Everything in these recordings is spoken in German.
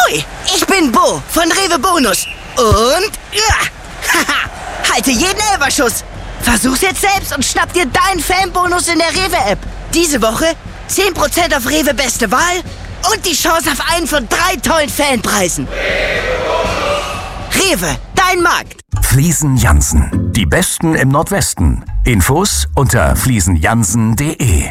Hoi, ich bin Bo von Rewe Bonus. Und halte jeden Elferschuss. Versuch's jetzt selbst und schnapp dir deinen Fanbonus in der Rewe-App. Diese Woche 10% auf Rewe Beste Wahl und die Chance auf einen von 3 tollen Fanpreisen. Rewe, dein Markt. Fliesen Jansen, die Besten im Nordwesten. Infos unter fliesenjansen.de.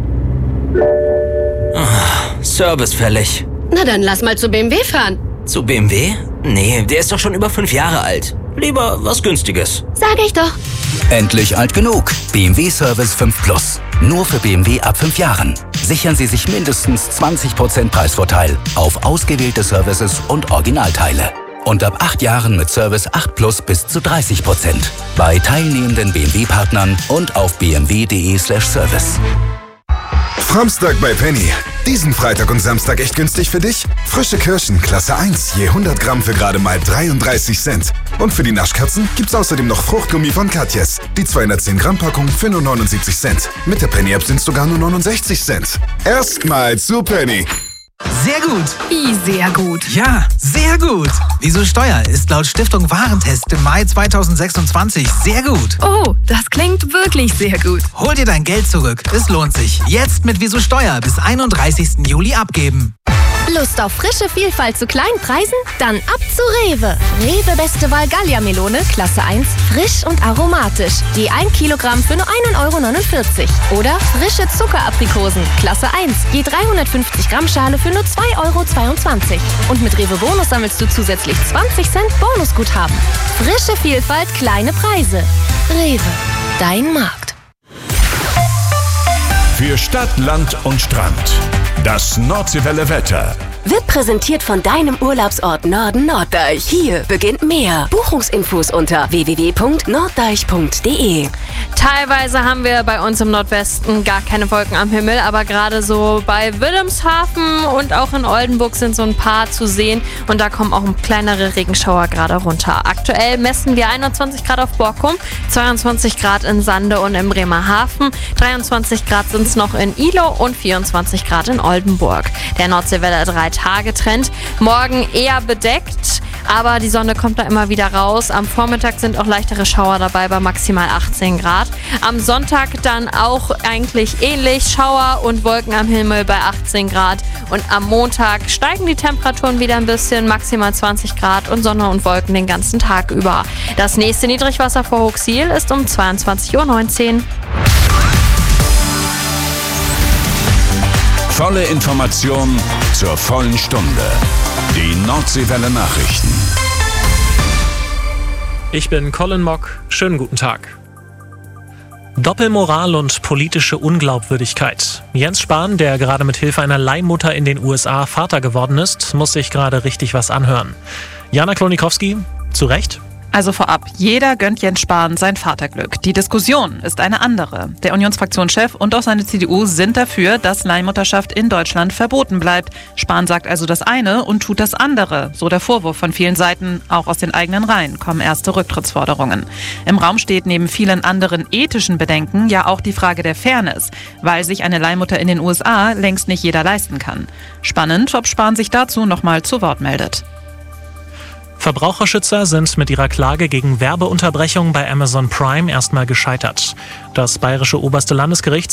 Service fällig. Na dann lass mal zu BMW fahren. Zu BMW? Nee, der ist doch schon über 5 Jahre alt. Lieber was Günstiges. Sag ich doch. Endlich alt genug. BMW Service 5 Plus. Nur für BMW ab 5 Jahren. Sichern Sie sich mindestens 20% Preisvorteil auf ausgewählte Services und Originalteile. Und ab 8 Jahren mit Service 8 Plus bis zu 30%. Bei teilnehmenden BMW-Partnern und auf bmw.de/service. Framstag bei Penny. Diesen Freitag und Samstag echt günstig für dich? Frische Kirschen, Klasse 1, je 100 Gramm für gerade mal 33 Cent. Und für die Naschkatzen gibt's außerdem noch Fruchtgummi von Katjes. Die 210 Gramm Packung für nur 79 Cent. Mit der Penny-App sind's sogar nur 69 Cent. Erstmal zu Penny. Sehr gut. Wie sehr gut? Ja, sehr gut. Wieso Steuer ist laut Stiftung Warentest im Mai 2026 sehr gut. Oh, das klingt wirklich sehr gut. Hol dir dein Geld zurück. Es lohnt sich. Jetzt mit Wieso Steuer bis 31. Juli abgeben. Lust auf frische Vielfalt zu kleinen Preisen? Dann ab zu Rewe. Rewe Beste Wahl Gallia-Melone, Klasse 1, frisch und aromatisch. Je 1 Kilogramm für nur 1,49 € Oder frische Zuckeraprikosen, Klasse 1, je 350 Gramm Schale für nur 2,22 € Und mit Rewe Bonus sammelst du zusätzlich 20 Cent Bonusguthaben. Frische Vielfalt, kleine Preise. Rewe, dein Markt. Für Stadt, Land und Strand. Das Nordseewelle Wetter. Wird präsentiert von deinem Urlaubsort Norden Norddeich. Hier beginnt mehr. Buchungsinfos unter www.norddeich.de. Teilweise haben wir bei uns im Nordwesten gar keine Wolken am Himmel, aber gerade so bei Wilhelmshaven und auch in Oldenburg sind so ein paar zu sehen und da kommen auch kleinere Regenschauer gerade runter. Aktuell messen wir 21 Grad auf Borkum, 22 Grad in Sande und im Bremerhaven, 23 Grad sind es noch in Ihlow und 24 Grad in Oldenburg. Der Nordseewelle 3-Tage-Trend. Morgen eher bedeckt, aber die Sonne kommt da immer wieder raus. Am Vormittag sind auch leichtere Schauer dabei bei maximal 18 Grad. Am Sonntag dann auch eigentlich ähnlich. Schauer und Wolken am Himmel bei 18 Grad. Und am Montag steigen die Temperaturen wieder ein bisschen, maximal 20 Grad und Sonne und Wolken den ganzen Tag über. Das nächste Niedrigwasser vor Hochsiel ist um 22:19 Uhr. Volle Information zur vollen Stunde. Die Nordseewelle Nachrichten. Ich bin Colin Mock. Schönen guten Tag. Doppelmoral und politische Unglaubwürdigkeit. Jens Spahn, der gerade mit Hilfe einer Leihmutter in den USA Vater geworden ist, muss sich gerade richtig was anhören. Jana Klonikowski, zu Recht? Also vorab, jeder gönnt Jens Spahn sein Vaterglück. Die Diskussion ist eine andere. Der Unionsfraktionschef und auch seine CDU sind dafür, dass Leihmutterschaft in Deutschland verboten bleibt. Spahn sagt also das eine und tut das andere. So der Vorwurf von vielen Seiten. Auch aus den eigenen Reihen kommen erste Rücktrittsforderungen. Im Raum steht neben vielen anderen ethischen Bedenken ja auch die Frage der Fairness, weil sich eine Leihmutter in den USA längst nicht jeder leisten kann. Spannend, ob Spahn sich dazu nochmal zu Wort meldet. Verbraucherschützer sind mit ihrer Klage gegen Werbeunterbrechung bei Amazon Prime erstmal gescheitert. Das bayerische oberste Landesgericht